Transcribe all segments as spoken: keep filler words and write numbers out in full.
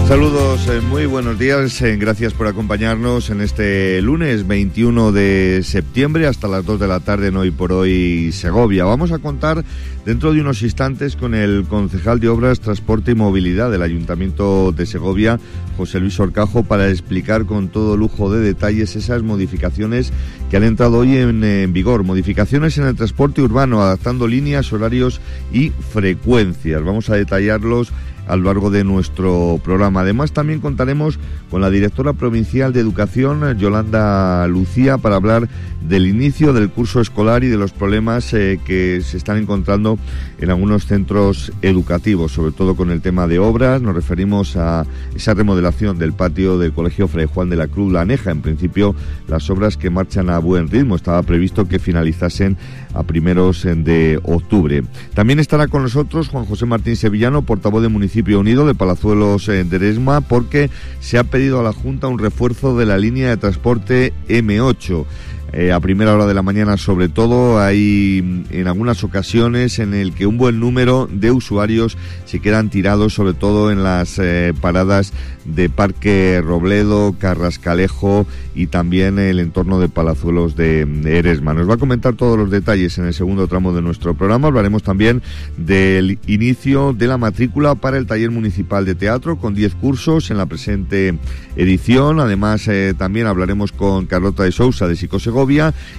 Saludos, eh, muy buenos días, eh, gracias por acompañarnos en este lunes veintiuno de septiembre hasta las dos de la tarde en Hoy por Hoy Segovia. Vamos a contar dentro de unos instantes con el concejal de Obras, Transporte y Movilidad del Ayuntamiento de Segovia, José Luis Horcajo, para explicar con todo lujo de detalles esas modificaciones que han entrado hoy en, en vigor. Modificaciones en el transporte urbano, adaptando líneas, horarios y frecuencias. Vamos a detallarlos a lo largo de nuestro programa. Además, también contaremos con la directora provincial de Educación, Yolanda Lucía, para hablar del inicio del curso escolar y de los problemas eh, que se están encontrando en algunos centros educativos, sobre todo con el tema de obras. Nos referimos a esa remodelación del patio del Colegio Fray Juan de la Cruz La Aneja. En principio, las obras que marchan a buen ritmo. Estaba previsto que finalizasen a primeros de octubre. También estará con nosotros Juan José Martín Sevillano, portavoz de Municipio Unido de Palazuelos eh, de Eresma, porque se ha pedido a la Junta un refuerzo de la línea de transporte eme ocho. Eh, a primera hora de la mañana, sobre todo, hay en algunas ocasiones en el que un buen número de usuarios se quedan tirados, sobre todo en las eh, paradas de Parque Robledo, Carrascalejo y también el entorno de Palazuelos de, de Eresma. Nos va a comentar todos los detalles en el segundo tramo de nuestro programa. Hablaremos también del inicio de la matrícula para el taller municipal de teatro, con diez cursos en la presente edición. Además, eh, también hablaremos con Carlota de Sousa de Psicosegovia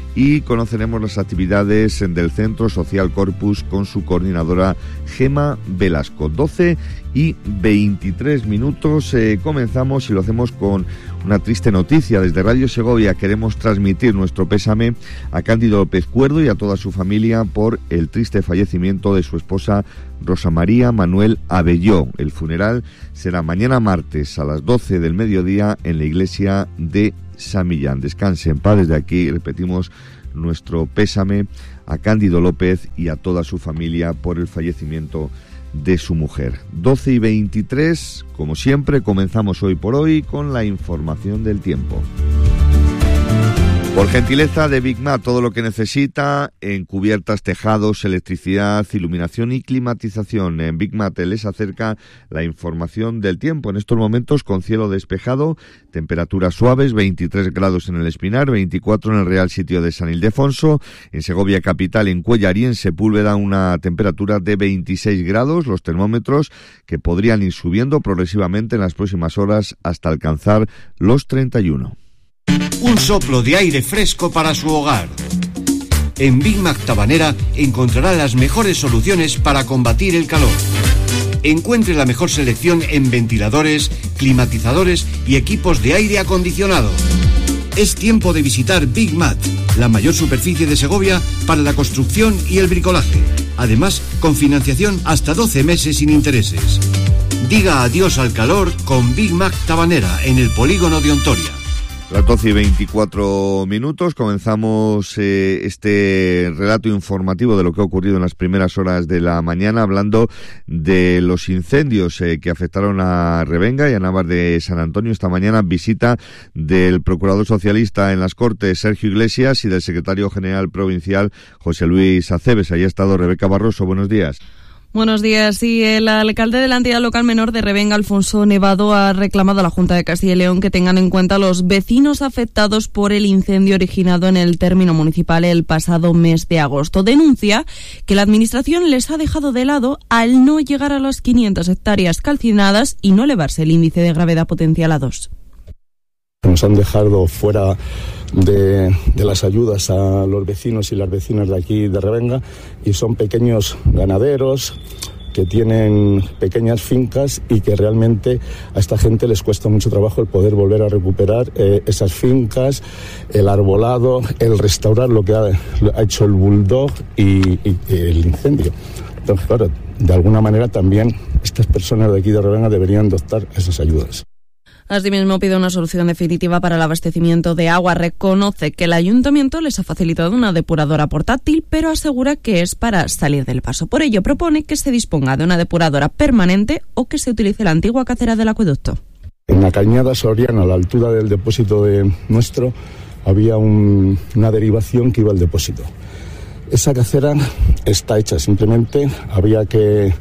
y conoceremos las actividades del Centro Social Corpus con su coordinadora Gema Velasco. doce y veintitrés minutos, eh, comenzamos y lo hacemos con una triste noticia. Desde Radio Segovia queremos transmitir nuestro pésame a Cándido López Cuerdo y a toda su familia por el triste fallecimiento de su esposa Rosa María Manuel Abelló. El funeral será mañana martes a las doce del mediodía en la iglesia de San Millán. Descanse en paz. Desde aquí repetimos nuestro pésame a Cándido López y a toda su familia por el fallecimiento de su mujer. doce y veintitrés, como siempre, comenzamos Hoy por Hoy con la información del tiempo. Por gentileza de Big Mat, todo lo que necesita en cubiertas, tejados, electricidad, iluminación y climatización. En Big Mat les acerca la información del tiempo. En estos momentos con cielo despejado, temperaturas suaves, veintitrés grados en el Espinar, veinticuatro en el Real Sitio de San Ildefonso. En Segovia capital, en Cuéllar y en Sepúlveda, una temperatura de veintiséis grados. Los termómetros que podrían ir subiendo progresivamente en las próximas horas hasta alcanzar los treinta y uno. Un soplo de aire fresco para su hogar. En Big Mac Tabanera encontrará las mejores soluciones para combatir el calor. Encuentre la mejor selección en ventiladores, climatizadores y equipos de aire acondicionado. Es tiempo de visitar Big Mat, la mayor superficie de Segovia para la construcción y el bricolaje. Además, con financiación hasta doce meses sin intereses. Diga adiós al calor con Big Mac Tabanera en el polígono de Ontoria. Las doce y veinticuatro minutos, comenzamos eh, este relato informativo de lo que ha ocurrido en las primeras horas de la mañana, hablando de los incendios eh, que afectaron a Revenga y a Navas de San Antonio. Esta mañana visita del procurador socialista en las Cortes, Sergio Iglesias, y del secretario general provincial, José Luis Aceves. Allí ha estado Rebeca Barroso. Buenos días. Buenos días. Sí, el alcalde de la entidad local menor de Revenga, Alfonso Nevado, ha reclamado a la Junta de Castilla y León que tengan en cuenta los vecinos afectados por el incendio originado en el término municipal el pasado mes de agosto. Denuncia que la administración les ha dejado de lado al no llegar a las quinientas hectáreas calcinadas y no elevarse el índice de gravedad potencial a dos. Nos han dejado fuera de, de las ayudas a los vecinos y las vecinas de aquí de Revenga, y son pequeños ganaderos que tienen pequeñas fincas y que realmente a esta gente les cuesta mucho trabajo el poder volver a recuperar eh, esas fincas, el arbolado, el restaurar lo que ha, ha hecho el bulldog y, y el incendio. Entonces, claro, de alguna manera también estas personas de aquí de Revenga deberían de optar a esas ayudas. Asimismo, pide una solución definitiva para el abastecimiento de agua. Reconoce que el ayuntamiento les ha facilitado una depuradora portátil, pero asegura que es para salir del paso. Por ello, propone que se disponga de una depuradora permanente o que se utilice la antigua cacera del acueducto. En la cañada soriana, a la altura del depósito de nuestro, había un, una derivación que iba al depósito. Esa cacera está hecha, simplemente había que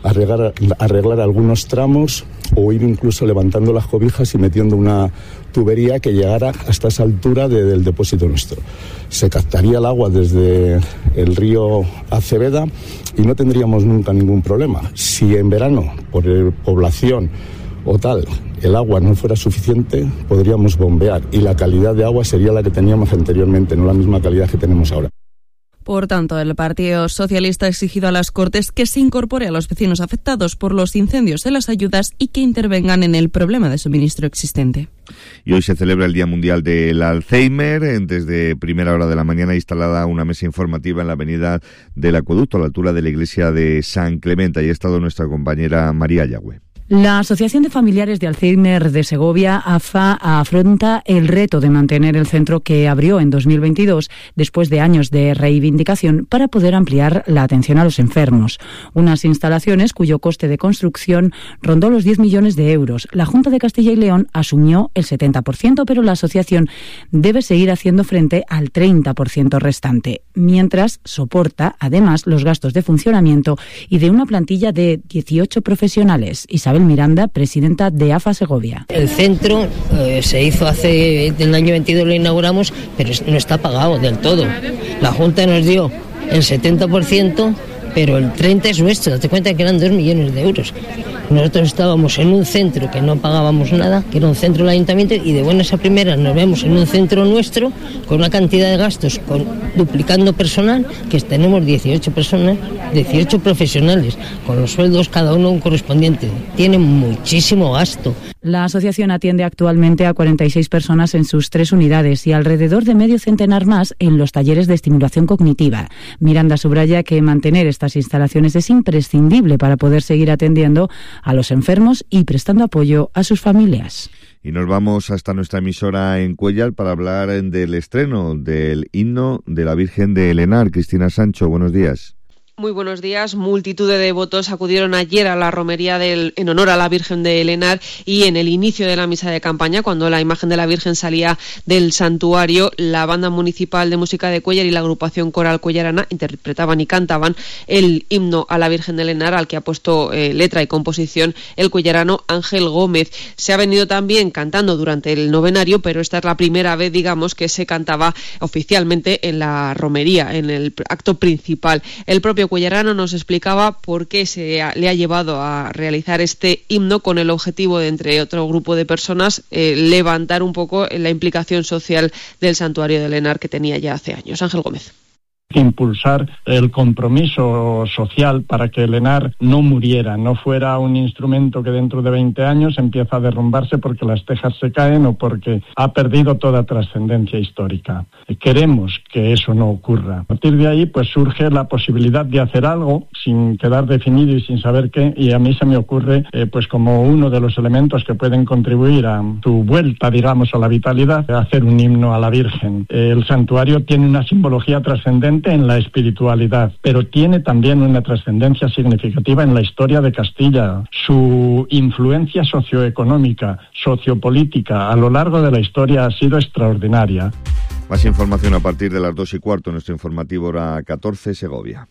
arreglar, arreglar algunos tramos o ir incluso levantando las cobijas y metiendo una tubería que llegara hasta esa altura de, del depósito nuestro. Se captaría el agua desde el río Aceveda y no tendríamos nunca ningún problema. Si en verano, por el, población o tal, el agua no fuera suficiente, podríamos bombear y la calidad de agua sería la que teníamos anteriormente, no la misma calidad que tenemos ahora. Por tanto, el Partido Socialista ha exigido a las Cortes que se incorpore a los vecinos afectados por los incendios en las ayudas y que intervengan en el problema de suministro existente. Y hoy se celebra el Día Mundial del Alzheimer. Desde primera hora de la mañana instalada una mesa informativa en la avenida del Acueducto, a la altura de la iglesia de San Clemente. Ahí ha estado nuestra compañera María Yagüe. La Asociación de Familiares de Alzheimer de Segovia, A F A, afronta el reto de mantener el centro que abrió en dos mil veintidós después de años de reivindicación para poder ampliar la atención a los enfermos. Unas instalaciones cuyo coste de construcción rondó los diez millones de euros. La Junta de Castilla y León asumió el setenta por ciento, pero la asociación debe seguir haciendo frente al treinta por ciento restante, mientras soporta además los gastos de funcionamiento y de una plantilla de dieciocho profesionales. Isabel Miranda, presidenta de A F A Segovia. El centro eh, se hizo hace, en el año veintidós lo inauguramos, pero no está pagado del todo. La Junta nos dio el setenta por ciento, pero el treinta por ciento es nuestro. Date cuenta que eran dos millones de euros. Nosotros estábamos en un centro que no pagábamos nada, que era un centro del ayuntamiento, y de buenas a primeras nos vemos en un centro nuestro con una cantidad de gastos, con, duplicando personal, que tenemos dieciocho personas, dieciocho profesionales, con los sueldos cada uno un correspondiente. Tiene muchísimo gasto. La asociación atiende actualmente a cuarenta y seis personas en sus tres unidades y alrededor de medio centenar más en los talleres de estimulación cognitiva. Miranda subraya que mantener estas instalaciones es imprescindible para poder seguir atendiendo a los enfermos y prestando apoyo a sus familias. Y nos vamos hasta nuestra emisora en Cuéllar para hablar del estreno del himno de la Virgen del Henar. Cristina Sancho, buenos días. Muy buenos días. Multitud de devotos acudieron ayer a la romería del, en honor a la Virgen del Henar, y en el inicio de la misa de campaña, cuando la imagen de la Virgen salía del santuario, la Banda Municipal de Música de Cuéllar y la agrupación coral cuellarana interpretaban y cantaban el himno a la Virgen del Henar, al que ha puesto eh, letra y composición el cuellarano Ángel Gómez. Se ha venido también cantando durante el novenario, pero esta es la primera vez, digamos, que se cantaba oficialmente en la romería, en el acto principal. El propio cuellarano nos explicaba por qué se ha, le ha llevado a realizar este himno, con el objetivo de, entre otro grupo de personas, eh, levantar un poco la implicación social del santuario del Henar, que tenía ya hace años. Ángel Gómez. Impulsar el compromiso social para que el Henar no muriera, no fuera un instrumento que dentro de veinte años empieza a derrumbarse porque las tejas se caen o porque ha perdido toda trascendencia histórica. Queremos que eso no ocurra. A partir de ahí, pues surge la posibilidad de hacer algo sin quedar definido y sin saber qué, y a mí se me ocurre eh, pues como uno de los elementos que pueden contribuir a tu vuelta, digamos, a la vitalidad, hacer un himno a la Virgen. El santuario tiene una simbología trascendente en la espiritualidad, pero tiene también una trascendencia significativa en la historia de Castilla. Su influencia socioeconómica, sociopolítica a lo largo de la historia ha sido extraordinaria. Más información a partir de las dos y cuarto, nuestro informativo hora catorce, Segovia.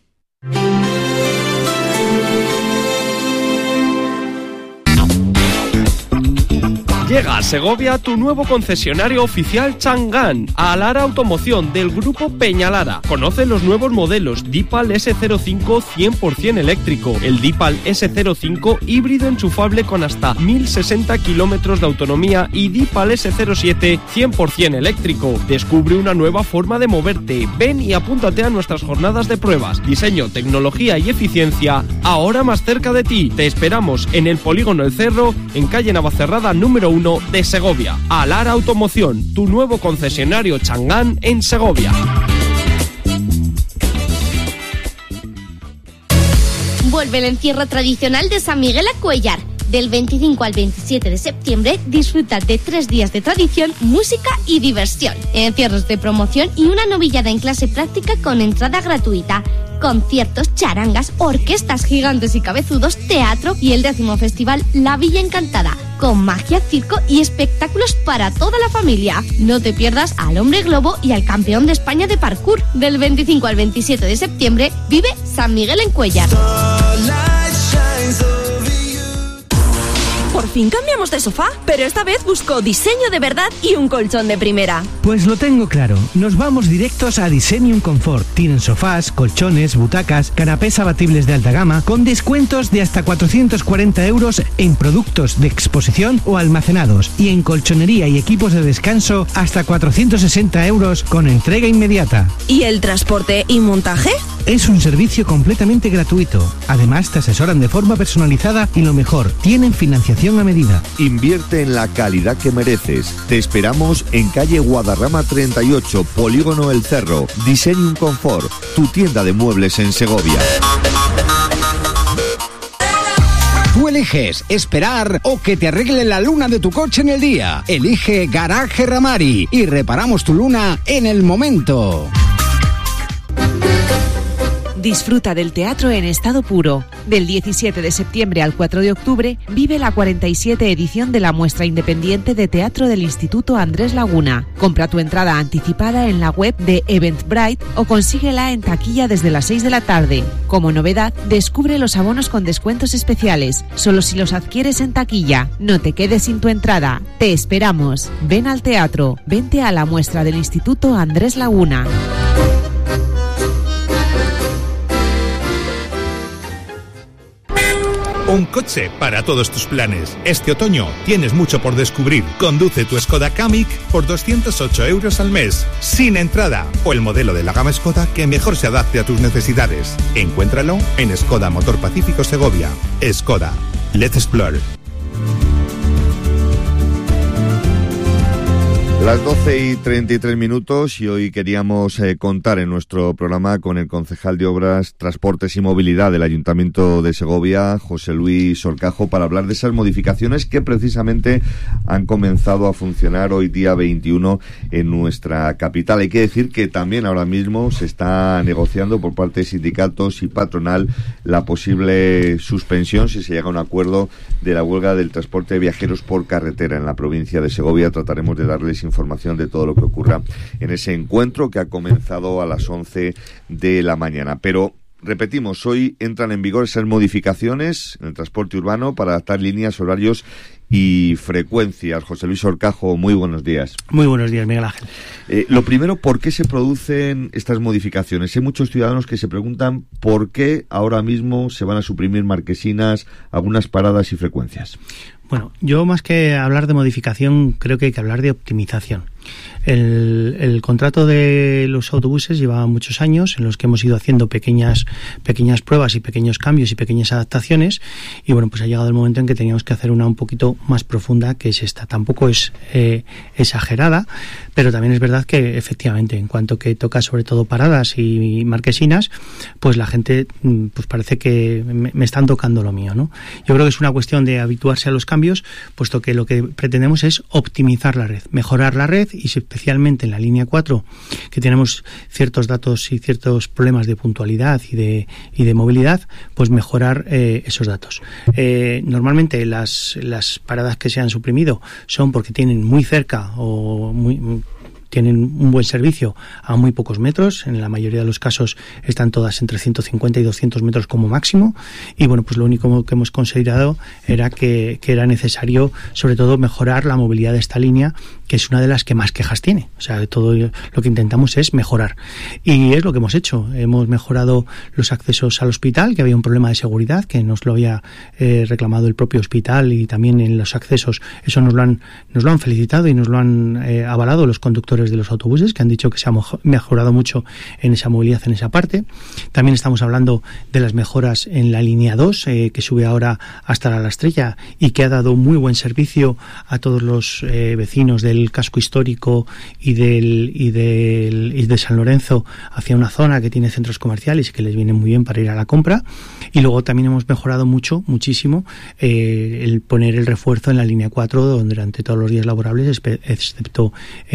Llega a Segovia tu nuevo concesionario oficial Chang'an, a Lara Automoción del grupo Peñalara. Conoce los nuevos modelos Deepal ese cero cinco cien por ciento eléctrico, el Deepal ese cero cinco híbrido enchufable con hasta mil sesenta kilómetros de autonomía y Deepal ese cero siete cien por ciento eléctrico. Descubre una nueva forma de moverte. Ven y apúntate a nuestras jornadas de pruebas. Diseño, tecnología y eficiencia ahora más cerca de ti. Te esperamos en el Polígono El Cerro, en calle Navacerrada número uno de Segovia. Alara Automoción, tu nuevo concesionario Chang'an en Segovia. Vuelve el encierro tradicional de San Miguel a Cuéllar. Del veinticinco al veintisiete de septiembre, disfruta de tres días de tradición, música y diversión. Encierros de promoción y una novillada en clase práctica con entrada gratuita. Conciertos, charangas, orquestas gigantes y cabezudos, teatro y el décimo festival La Villa Encantada, con magia, circo y espectáculos para toda la familia. No te pierdas al Hombre Globo y al campeón de España de parkour. Del veinticinco al veintisiete de septiembre, vive San Miguel en Cuéllar. Por fin cambiamos de sofá, pero esta vez busco diseño de verdad y un colchón de primera. Pues lo tengo claro, nos vamos directos a Designium Comfort. Tienen sofás, colchones, butacas, canapés abatibles de alta gama, con descuentos de hasta cuatrocientos cuarenta euros en productos de exposición o almacenados, y en colchonería y equipos de descanso hasta cuatrocientos sesenta euros con entrega inmediata. ¿Y el transporte y montaje? Es un servicio completamente gratuito. Además, te asesoran de forma personalizada y lo mejor, tienen financiación a medida. Invierte en la calidad que mereces. Te esperamos en calle Guadarrama treinta y ocho, Polígono El Cerro. Designium Comfort, tu tienda de muebles en Segovia. Tú eliges esperar o que te arregle la luna de tu coche en el día. Elige Garaje Ramari y reparamos tu luna en el momento. Disfruta del teatro en estado puro. Del diecisiete de septiembre al cuatro de octubre vive la cuarenta y siete edición de la muestra independiente de teatro del Instituto Andrés Laguna. Compra tu entrada anticipada en la web de Eventbrite o consíguela en taquilla desde las seis de la tarde. Como novedad, descubre los abonos con descuentos especiales, solo si los adquieres en taquilla. No te quedes sin tu entrada. Te esperamos. Ven al teatro. Vente a la muestra del Instituto Andrés Laguna. Un coche para todos tus planes. Este otoño tienes mucho por descubrir. Conduce tu Skoda Kamiq por doscientos ocho euros al mes, sin entrada, o el modelo de la gama Skoda que mejor se adapte a tus necesidades. Encuéntralo en Skoda Motor Pacífico Segovia. Skoda. Let's explore. Las doce y treinta y tres minutos y hoy queríamos eh, contar en nuestro programa con el concejal de Obras, Transportes y Movilidad del Ayuntamiento de Segovia, José Luis Orcajo, para hablar de esas modificaciones que precisamente han comenzado a funcionar hoy día veintiuno en nuestra capital. Hay que decir que también ahora mismo se está negociando por parte de sindicatos y patronal la posible suspensión, si se llega a un acuerdo, de la huelga del transporte de viajeros por carretera en la provincia de Segovia. Trataremos de darles información de todo lo que ocurra en ese encuentro que ha comenzado a las once de la mañana. Pero repetimos, hoy entran en vigor esas modificaciones en el transporte urbano para adaptar líneas, horarios y frecuencias. José Luis Orcajo, muy buenos días. Muy buenos días, Miguel Ángel. Eh, lo primero, ¿por qué se producen estas modificaciones? Hay muchos ciudadanos que se preguntan por qué ahora mismo se van a suprimir marquesinas, algunas paradas y frecuencias. Bueno, yo más que hablar de modificación, creo que hay que hablar de optimización. El, el contrato de los autobuses lleva muchos años en los que hemos ido haciendo pequeñas pequeñas pruebas y pequeños cambios y pequeñas adaptaciones, y bueno, pues ha llegado el momento en que teníamos que hacer una un poquito más profunda, que es esta. Tampoco es eh, exagerada, pero también es verdad que efectivamente, en cuanto que toca sobre todo paradas y marquesinas, pues la gente pues parece que me, me están tocando lo mío, ¿no? Yo creo que es una cuestión de habituarse a los cambios, puesto que lo que pretendemos es optimizar la red, mejorar la red, y especialmente en la línea cuatro, que tenemos ciertos datos y ciertos problemas de puntualidad y de, y de movilidad, pues mejorar eh, esos datos. Eh, normalmente las, las paradas que se han suprimido son porque tienen muy cerca o muy... tienen un buen servicio a muy pocos metros. En la mayoría de los casos están todas entre ciento cincuenta y doscientos metros como máximo, y bueno, pues lo único que hemos considerado era que, que era necesario sobre todo mejorar la movilidad de esta línea, que es una de las que más quejas tiene. O sea, todo lo que intentamos es mejorar, y es lo que hemos hecho. Hemos mejorado los accesos al hospital, que había un problema de seguridad que nos lo había eh, reclamado el propio hospital, y también en los accesos eso nos lo han nos lo han felicitado y nos lo han eh, avalado los conductores de los autobuses, que han dicho que se ha mejorado mucho en esa movilidad, en esa parte. También estamos hablando de las mejoras en la línea dos, eh, que sube ahora hasta la Estrella y que ha dado muy buen servicio a todos los eh, vecinos del casco histórico y del y del y de San Lorenzo hacia una zona que tiene centros comerciales y que les viene muy bien para ir a la compra. Y luego también hemos mejorado mucho, muchísimo, eh, el poner el refuerzo en la línea cuatro durante todos los días laborables, excepto en agosto.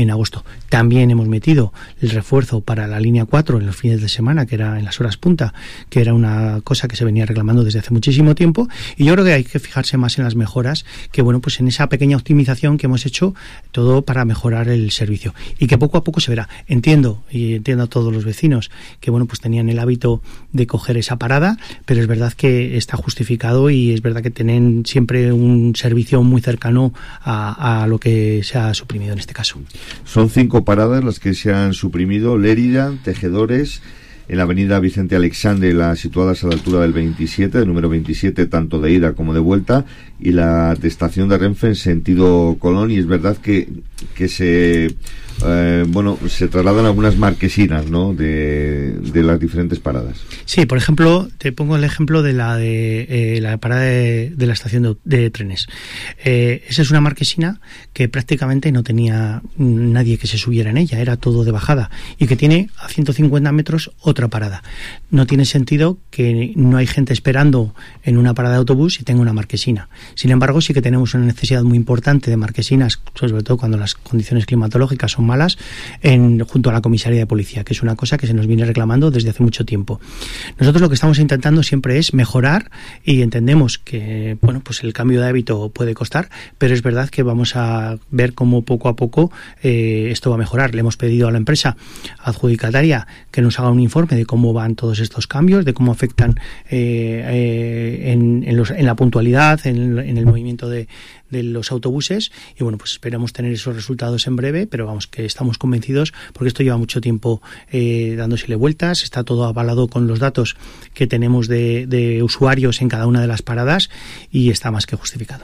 También hemos metido el refuerzo para la línea cuatro en los fines de semana, que era en las horas punta, que era una cosa que se venía reclamando desde hace muchísimo tiempo, y yo creo que hay que fijarse más en las mejoras, que bueno, pues en esa pequeña optimización que hemos hecho, todo para mejorar el servicio, y que poco a poco se verá. Entiendo, y entiendo a todos los vecinos, que bueno, pues tenían el hábito de coger esa parada, pero es verdad que está justificado y es verdad que tienen siempre un servicio muy cercano a, a lo que se ha suprimido en este caso. Son cinco paradas las que se han suprimido: Lérida, Tejedores, en la avenida Vicente Alexandre, las situadas a la altura del veintisiete, del número veintisiete, tanto de ida como de vuelta, y la de estación de Renfe en sentido Colón. Y es verdad que, que se eh, bueno, se trasladan algunas marquesinas, ¿no?, de, de las diferentes paradas. Sí, por ejemplo, te pongo el ejemplo de la de eh, la parada de, de la estación de, de trenes. Eh, esa es una marquesina que prácticamente no tenía nadie que se subiera en ella, era todo de bajada, y que tiene a ciento cincuenta metros otra parada. No tiene sentido que no hay gente esperando en una parada de autobús y tenga una marquesina. Sin embargo, sí que tenemos una necesidad muy importante de marquesinas, sobre todo cuando las condiciones climatológicas son malas, en, junto a la comisaría de policía, que es una cosa que se nos viene reclamando desde hace mucho tiempo. Nosotros lo que estamos intentando siempre es mejorar, y entendemos que bueno, pues el cambio de hábito puede costar, pero es verdad que vamos a ver cómo poco a poco eh, esto va a mejorar. Le hemos pedido a la empresa adjudicataria que nos haga un informe de cómo van todos estos cambios, de cómo afectan eh, eh, en, en, los, en la puntualidad, en, en el movimiento de, de los autobuses, y bueno, pues esperamos tener esos resultados en breve, pero vamos, que estamos convencidos, porque esto lleva mucho tiempo eh, dándosele vueltas, está todo avalado con los datos que tenemos de, de usuarios en cada una de las paradas, y está más que justificado.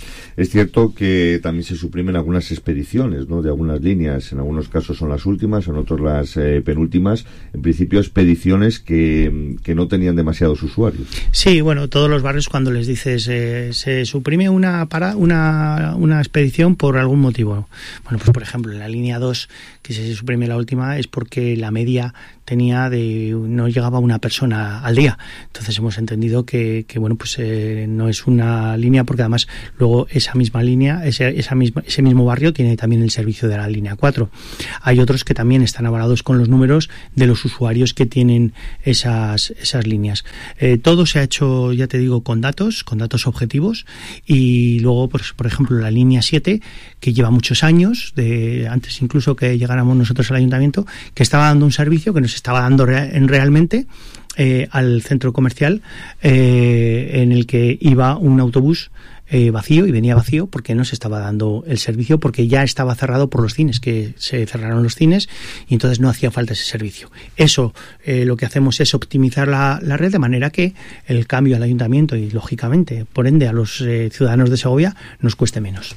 Es cierto que también se suprimen algunas expediciones, ¿no?, de algunas líneas. En algunos casos son las últimas, en otros las eh, penúltimas. En principio, expediciones que, que no tenían demasiados usuarios. Sí, bueno, todos los barrios, cuando les dices eh, se suprime una para una, una expedición por algún motivo. Bueno, pues por ejemplo, en la línea dos, que se suprime la última, es porque la media tenía de no llegaba una persona al día. Entonces hemos entendido que, que bueno, pues eh, no es una línea, porque además luego esa misma línea, ese, esa misma, ese mismo barrio tiene también el servicio de la línea cuatro. Hay otros que también están avalados con los números de los usuarios que tienen esas, esas líneas. Eh, todo se ha hecho, ya te digo, con datos, con datos objetivos, y luego, pues, por ejemplo, la línea siete, que lleva muchos años, de antes incluso que llegáramos nosotros al ayuntamiento, que estaba dando un servicio que nos estaba dando re- en realmente eh, al centro comercial, eh, en el que iba un autobús Eh, vacío, y venía vacío porque no se estaba dando el servicio, porque ya estaba cerrado por los cines, que se cerraron los cines, y entonces no hacía falta ese servicio. Eso, eh, lo que hacemos es optimizar la, la red, de manera que el cambio al ayuntamiento y, lógicamente, por ende, a los eh, ciudadanos de Segovia nos cueste menos.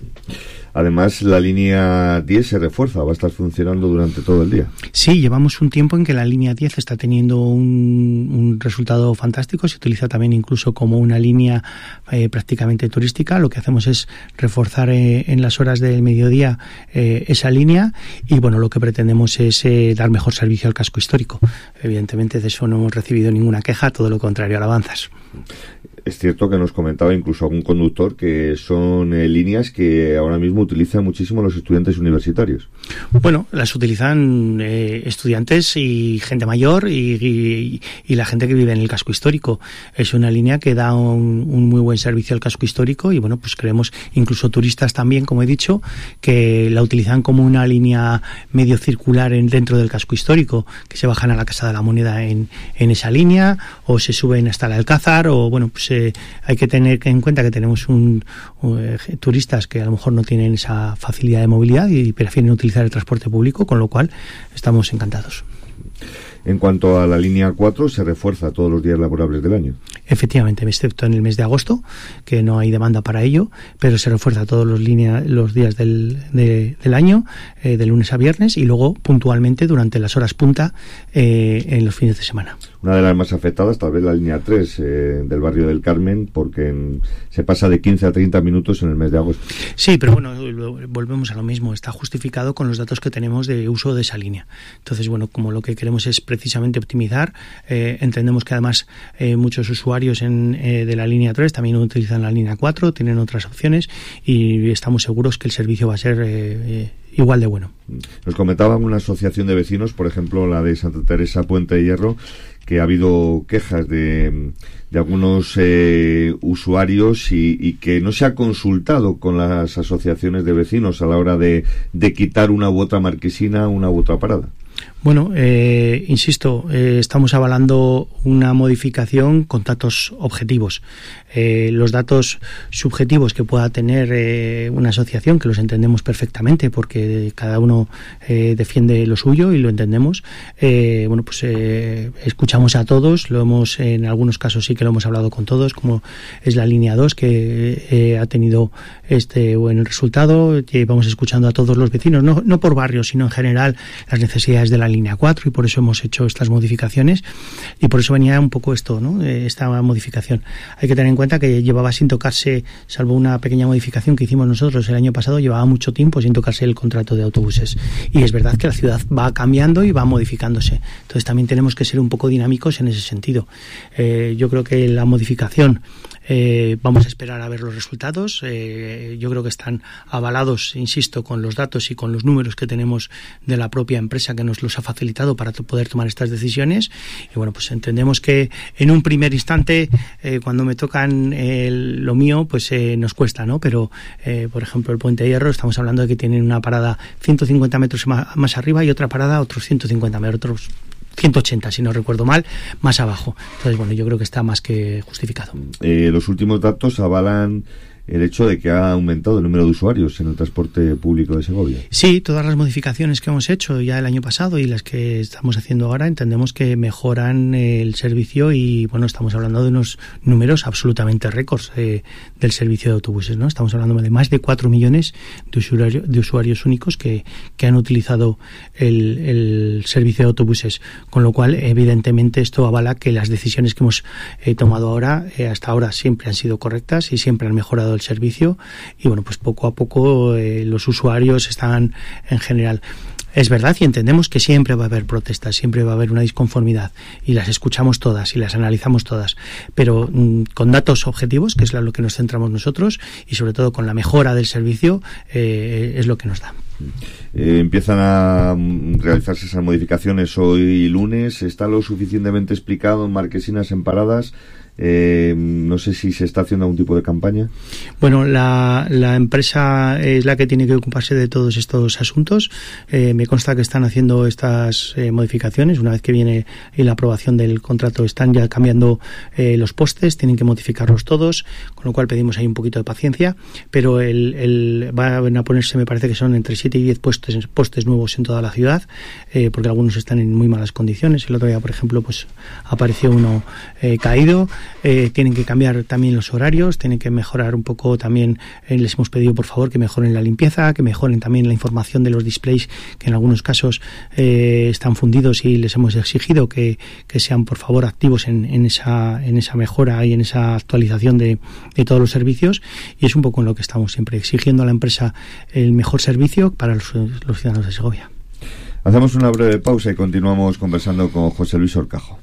Además, la línea diez se refuerza, va a estar funcionando durante todo el día. Sí, llevamos un tiempo en que la línea diez está teniendo un, un resultado fantástico. Se utiliza también incluso como una línea eh, prácticamente turística. Lo que hacemos es reforzar eh, en las horas del mediodía eh, esa línea, y bueno, lo que pretendemos es eh, dar mejor servicio al casco histórico. Evidentemente, de eso no hemos recibido ninguna queja, todo lo contrario, alabanzas. Es cierto que nos comentaba incluso algún conductor que son eh, líneas que ahora mismo utilizan muchísimo los estudiantes universitarios. Bueno, las utilizan eh, estudiantes y gente mayor, y, y, y la gente que vive en el casco histórico. Es una línea que da un, un muy buen servicio al casco histórico, y bueno, pues creemos, incluso turistas también, como he dicho, que la utilizan como una línea medio circular en, dentro del casco histórico, que se bajan a la Casa de la Moneda en, en esa línea, o se suben hasta el Alcázar, o bueno, pues eh, hay que tener en cuenta que tenemos un, un eh, turistas que a lo mejor no tienen esa facilidad de movilidad y prefieren utilizar el transporte público, con lo cual estamos encantados. En cuanto a la línea cuatro, se refuerza todos los días laborables del año. Efectivamente, excepto en el mes de agosto, que no hay demanda para ello, pero se refuerza todos los, línea, los días del, de, del año, eh, de lunes a viernes, y luego puntualmente durante las horas punta eh, en los fines de semana. Una de las más afectadas, tal vez la línea tres eh, del barrio del Carmen, porque en, se pasa de quince a treinta minutos en el mes de agosto. Sí, pero bueno, volvemos a lo mismo, está justificado con los datos que tenemos de uso de esa línea. Entonces, bueno, como lo que que queremos es precisamente optimizar. Eh, entendemos que además eh, muchos usuarios en, eh, de la línea tres también utilizan la línea cuatro, tienen otras opciones y estamos seguros que el servicio va a ser eh, eh, igual de bueno. Nos comentaban una asociación de vecinos, por ejemplo la de Santa Teresa Puente de Hierro, que ha habido quejas de, de algunos eh, usuarios y, y que no se ha consultado con las asociaciones de vecinos a la hora de, de quitar una u otra marquesina, una u otra parada. Bueno, eh, insisto, eh, estamos avalando una modificación con datos objetivos. Eh, los datos subjetivos que pueda tener eh, una asociación, que los entendemos perfectamente porque cada uno eh, defiende lo suyo y lo entendemos, eh, bueno, pues eh, escuchamos a todos, lo hemos, en algunos casos sí que lo hemos hablado con todos, como es la línea dos que eh, ha tenido este buen resultado. Vamos escuchando a todos los vecinos, no, no por barrios, sino en general las necesidades de la línea cuatro, y por eso hemos hecho estas modificaciones y por eso venía un poco esto, ¿no? Esta modificación. Hay que tener en cuenta que llevaba sin tocarse, salvo una pequeña modificación que hicimos nosotros el año pasado, llevaba mucho tiempo sin tocarse el contrato de autobuses, y es verdad que la ciudad va cambiando y va modificándose, entonces también tenemos que ser un poco dinámicos en ese sentido. Eh, yo creo que la modificación Eh, vamos a esperar a ver los resultados. Eh, yo creo que están avalados, insisto, con los datos y con los números que tenemos de la propia empresa que nos los ha facilitado para poder tomar estas decisiones. Y bueno, pues entendemos que en un primer instante, eh, cuando me tocan eh, lo mío, pues eh, nos cuesta, ¿no? Pero, eh, por ejemplo, el Puente de Hierro, estamos hablando de que tienen una parada ciento cincuenta metros más, más arriba y otra parada otros ciento cincuenta metros, ciento ochenta, si no recuerdo mal, más abajo. Entonces, bueno, yo creo que está más que justificado. Eh, los últimos datos avalan el hecho de que ha aumentado el número de usuarios en el transporte público de Segovia. Sí, todas las modificaciones que hemos hecho ya el año pasado y las que estamos haciendo ahora entendemos que mejoran el servicio y, bueno, estamos hablando de unos números absolutamente récords eh, del servicio de autobuses, ¿no? Estamos hablando de más de cuatro millones de, usuario, de usuarios únicos que, que han utilizado el, el servicio de autobuses, con lo cual, evidentemente, esto avala que las decisiones que hemos eh, tomado ahora, eh, hasta ahora, siempre han sido correctas y siempre han mejorado el servicio, y bueno, pues poco a poco eh, los usuarios están en general. Es verdad y entendemos que siempre va a haber protestas, siempre va a haber una disconformidad y las escuchamos todas y las analizamos todas, pero mmm, con datos objetivos, que es lo que nos centramos nosotros, y sobre todo con la mejora del servicio, eh, es lo que nos da. Eh, empiezan a realizarse esas modificaciones hoy lunes. ¿Está lo suficientemente explicado en marquesinas, en paradas? Eh, no sé si se está haciendo algún tipo de campaña. Bueno, la, la empresa es la que tiene que ocuparse de todos estos asuntos. Eh, me consta que están haciendo estas eh, modificaciones. Una vez que viene la aprobación del contrato, están ya cambiando eh, los postes, tienen que modificarlos todos, con lo cual pedimos ahí un poquito de paciencia, pero el, el van a ponerse, me parece que son entre siete y diez postes, postes nuevos en toda la ciudad, eh, porque algunos están en muy malas condiciones. El otro día, por ejemplo, pues apareció uno eh, caído. Eh, tienen que cambiar también los horarios, tienen que mejorar un poco también, eh, les hemos pedido por favor que mejoren la limpieza, que mejoren también la información de los displays, que en algunos casos eh, están fundidos, y les hemos exigido que, que sean por favor activos en, en, esa, en esa mejora y en esa actualización de, de todos los servicios, y es un poco en lo que estamos siempre exigiendo a la empresa, el mejor servicio para los, los ciudadanos de Segovia. Hacemos una breve pausa y continuamos conversando con José Luis Horcajo.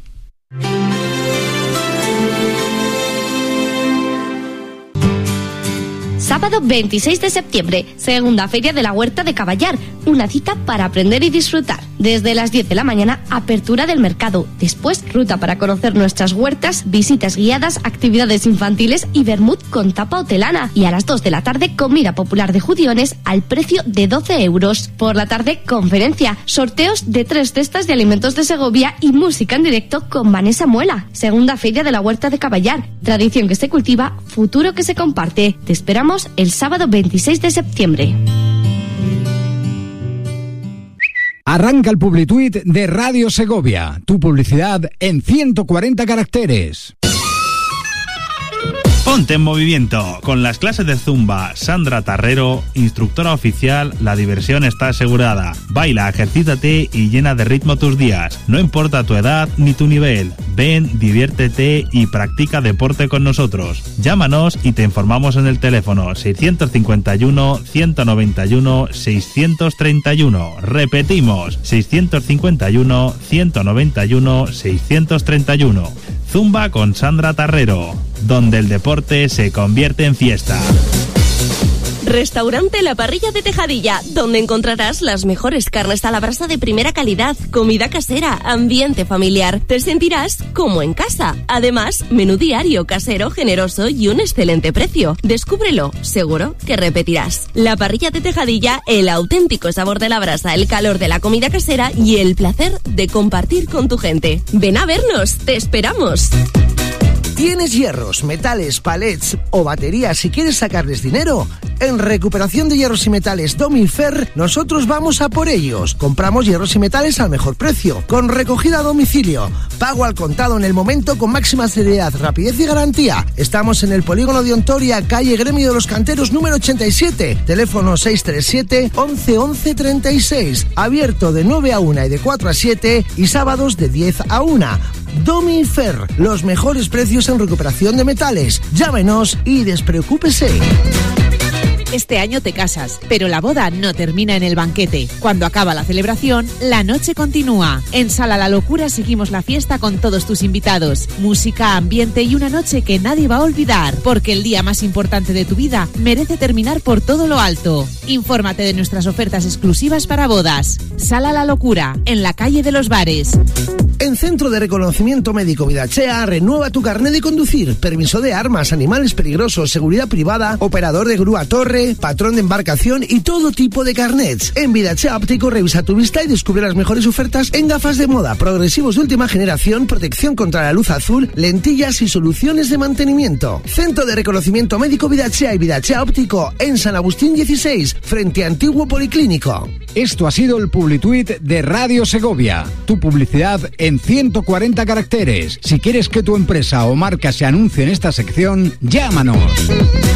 Sábado veintiséis de septiembre, segunda feria de la Huerta de Caballar, una cita para aprender y disfrutar. Desde las diez de la mañana, apertura del mercado, después ruta para conocer nuestras huertas, visitas guiadas, actividades infantiles y vermut con tapa hotelana. Y a las dos de la tarde, comida popular de judiones al precio de doce euros. Por la tarde, conferencia, sorteos de tres cestas de alimentos de Segovia y música en directo con Vanessa Muela. Segunda feria de la Huerta de Caballar, tradición que se cultiva, futuro que se comparte. Te esperamos el sábado veintiséis de septiembre. Arranca el Publituit de Radio Segovia, tu publicidad en ciento cuarenta caracteres. Ponte en movimiento. Con las clases de Zumba, Sandra Tarrero, instructora oficial, la diversión está asegurada. Baila, ejercítate y llena de ritmo tus días. No importa tu edad ni tu nivel. Ven, diviértete y practica deporte con nosotros. Llámanos y te informamos en el teléfono seiscientos cincuenta y uno, ciento noventa y uno, seiscientos treinta y uno. Repetimos, seiscientos cincuenta y uno, ciento noventa y uno, seiscientos treinta y uno. Zumba con Sandra Tarrero, donde el deporte se convierte en fiesta. Restaurante La Parrilla de Tejadilla, donde encontrarás las mejores carnes a la brasa de primera calidad, comida casera, ambiente familiar. Te sentirás como en casa. Además, menú diario, casero, generoso y un excelente precio. Descúbrelo, seguro que repetirás. La Parrilla de Tejadilla, el auténtico sabor de la brasa, el calor de la comida casera y el placer de compartir con tu gente. Ven a vernos, te esperamos. ¿Tienes hierros, metales, palets o baterías y quieres sacarles dinero? En Recuperación de Hierros y Metales Domifer, nosotros vamos a por ellos. Compramos hierros y metales al mejor precio, con recogida a domicilio, pago al contado en el momento con máxima seriedad, rapidez y garantía. Estamos en el Polígono de Ontoria, calle Gremio de los Canteros número ochenta y siete, teléfono seis tres siete, once, once, treinta y seis, abierto de nueve a una y de cuatro a siete y sábados de diez a una. Domifer, los mejores precios en recuperación de metales. Llámenos y despreocúpese. Este año te casas, pero la boda no termina en el banquete. Cuando acaba la celebración, la noche continúa. En Sala La Locura seguimos la fiesta con todos tus invitados. Música, ambiente y una noche que nadie va a olvidar, porque el día más importante de tu vida merece terminar por todo lo alto. Infórmate de nuestras ofertas exclusivas para bodas. Sala La Locura, en la calle de los Bares. En Centro de Reconocimiento Médico Vidachea, renueva tu carnet de conducir, permiso de armas, animales peligrosos, seguridad privada, operador de grúa torre, patrón de embarcación y todo tipo de carnets. En Vidachea Óptico revisa tu vista y descubre las mejores ofertas en gafas de moda, progresivos de última generación, protección contra la luz azul, lentillas y soluciones de mantenimiento. Centro de Reconocimiento Médico Vidachea y Vidachea Óptico en San Agustín dieciséis, frente a Antiguo Policlínico. Esto ha sido el Publituit de Radio Segovia. Tu publicidad en ciento cuarenta caracteres. Si quieres que tu empresa o marca se anuncie en esta sección, llámanos.